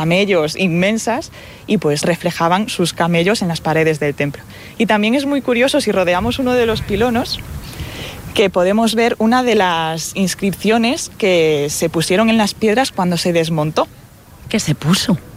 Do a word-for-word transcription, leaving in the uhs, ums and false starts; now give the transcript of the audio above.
camellos inmensas y pues reflejaban sus camellos en las paredes del templo. Y también es muy curioso, si rodeamos uno de los pilonos, que podemos ver una de las inscripciones que se pusieron en las piedras cuando se desmontó. ¿Qué se puso?